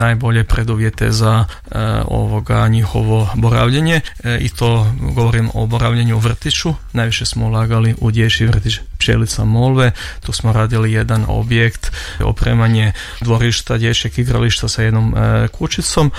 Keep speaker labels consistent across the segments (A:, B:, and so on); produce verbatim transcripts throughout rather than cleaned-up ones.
A: najbolje preduvjete za e, ovoga njihovo boravljenje e, i to govorim o boravljenju u vrtiću. Najviše smo ulagali u dječji vrtić Pčelica Molve, tu smo radili jedan objekt, opremanje dvorišta, dječjeg igrališta sa jednom e, kućicom,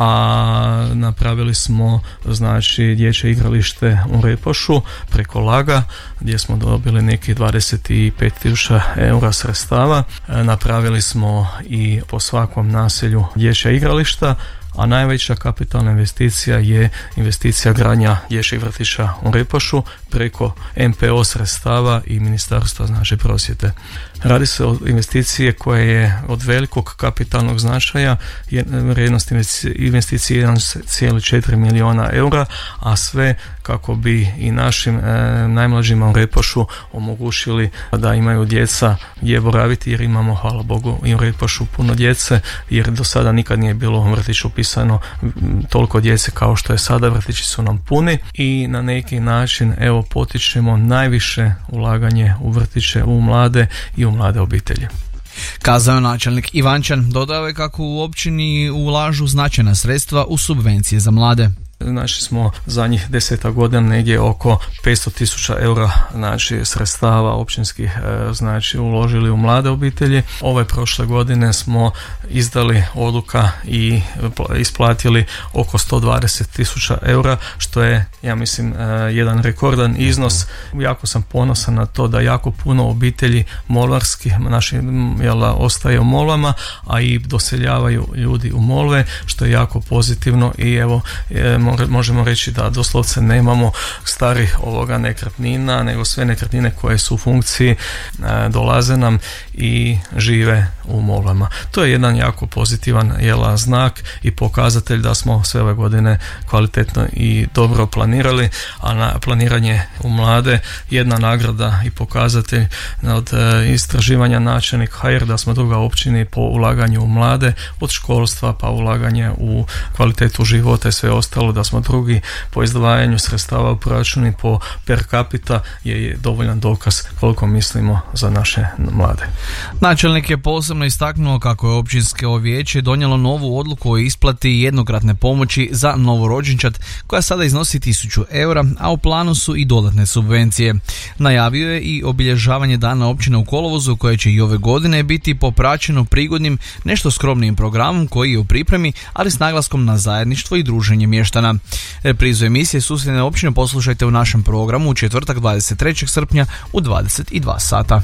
A: a napravili smo znači dječje igralište u Repošu preko Laga gdje smo dobili neki dvadeset pet tisuća eura sredstava. E, napravili smo i po svakom naselju dječja igrališta, a najveća kapitalna investicija je investicija gradnja dječjih vrtića u Repošu preko em pe o sredstava i Ministarstva znači prosvjete. Radi se o investiciji koja je od velikog kapitalnog značaja, vrijednost investicije jedan zarez četiri milijuna eura, a sve kako bi i našim e, najmlađima u Repošu omogućili da imaju djeca gdje boraviti, jer imamo, hvala Bogu, i u Repošu puno djece, jer do sada nikad nije bilo u vrtiću upisano toliko djece kao što je sada. Vrtići su nam puni i na neki način evo potičemo najviše ulaganje u vrtiće, u mlade i u mlade obitelji.
B: Kazao je načelnik Ivančan. Dodao je kako u općini ulažu značajna sredstva u subvencije za mlade.
A: Znači smo zadnjih desetak godina negdje oko petsto tisuća eura znači sredstava općinskih znači uložili u mlade obitelji. Ove prošle godine smo izdali odluka i isplatili oko sto dvadeset tisuća eura, što je, ja mislim, jedan rekordan iznos. Jako sam ponosan na to da jako puno obitelji molvarskih naši jela ostaje u Molvama, a i doseljavaju ljudi u Molve, što je jako pozitivno. I evo možemo reći da doslovce nemamo starih ovoga nekretnina, nego sve nekretnine koje su u funkciji e, dolaze nam i žive u Molvama. To je jedan jako pozitivan jela znak i pokazatelj da smo sve ove godine kvalitetno i dobro planirali, a na planiranje u mlade jedna nagrada i pokazatelj od e, istraživanja načelnik ha er da smo druga općini po ulaganju u mlade, od školstva pa ulaganje u kvalitetu života i sve ostalo, da smo drugi po izdvajanju sredstava u proračunu po per capita je dovoljan dokaz koliko mislimo za naše mlade.
B: Načelnik je posebno istaknuo kako je općinsko vijeće donijelo novu odluku o isplati jednokratne pomoći za novorođenčad koja sada iznosi tisuću eura, a u planu su i dodatne subvencije. Najavio je i obilježavanje dana općine u kolovozu koje će i ove godine biti popraćeno prigodnim, nešto skromnijim programom koji je u pripremi, ali s naglaskom na zajedništvo i druženje mještana. Reprizu emisije Susjedne općine poslušajte u našem programu u četvrtak dvadeset trećeg srpnja u dvadeset dva sata.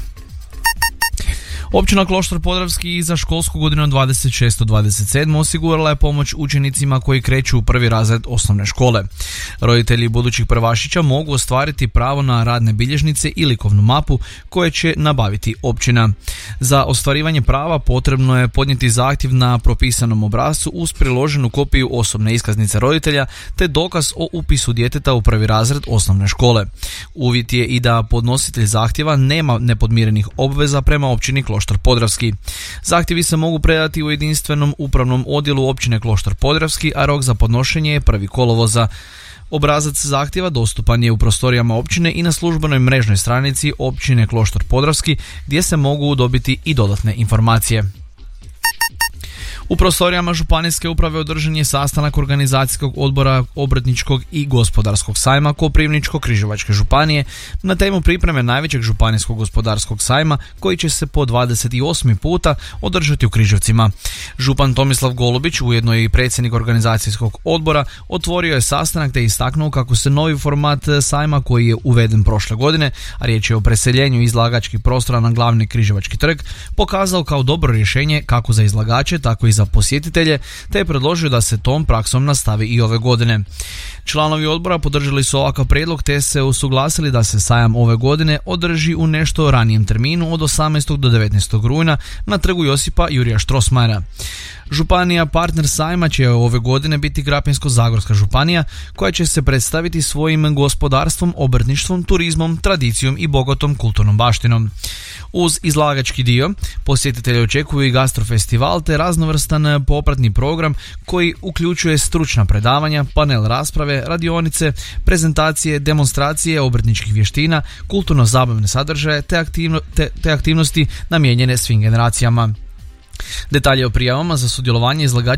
B: Općina Kloštar Podravski i za školsku godinu dvadeset šest dvadeset sedam osigurala je pomoć učenicima koji kreću u prvi razred osnovne škole. Roditelji budućih prvašića mogu ostvariti pravo na radne bilježnice i likovnu mapu koje će nabaviti općina. Za ostvarivanje prava potrebno je podnijeti zahtjev na propisanom obrascu uz priloženu kopiju osobne iskaznice roditelja te dokaz o upisu djeteta u prvi razred osnovne škole. Uvjet je i da podnositelj zahtjeva nema nepodmirenih obveza prema općini Kloštar Podravski. Zahtjevi se mogu predati u jedinstvenom upravnom odjelu općine Kloštar Podravski, a rok za podnošenje je prvi kolovoza. Obrazac zahtjeva dostupan je u prostorijama općine i na službenoj mrežnoj stranici općine Kloštar Podravski gdje se mogu dobiti i dodatne informacije. U prostorijama županijske uprave održan je sastanak organizacijskog odbora obrtničkog i gospodarskog sajma Koprivničko-križevačke županije na temu pripreme najvećeg županijskog gospodarskog sajma koji će se po dvadeset osmi puta održati u Križevcima. Župan Tomislav Golubić, ujedno i predsjednik organizacijskog odbora, otvorio je sastanak te istaknuo kako se novi format sajma koji je uveden prošle godine, a riječ je o preseljenju izlagačkih prostora na glavni Križevački trg, pokazao kao dobro rješenje kako za izlagače, tako i za posjetitelje, te je predložio da se tom praksom nastavi i ove godine. Članovi odbora podržali su ovakav prijedlog te se usuglasili da se sajam ove godine održi u nešto ranijem terminu od osamnaestog do devetnaestog rujna na trgu Josipa Jurija Štrosmajera. Županija partner sajma će ove godine biti Krapinsko-zagorska županija koja će se predstaviti svojim gospodarstvom, obrtništvom, turizmom, tradicijom i bogatom kulturnom baštinom. Uz izlagački dio posjetitelje očekuju i gastrofestival te raznovrstan popratni program koji uključuje stručna predavanja, panel rasprave, radionice, prezentacije, demonstracije obrtničkih vještina, kulturno-zabavne sadržaje te, aktivno, te, te aktivnosti namijenjene svim generacijama. Detalje o prijavama za sudjelovanje izlagača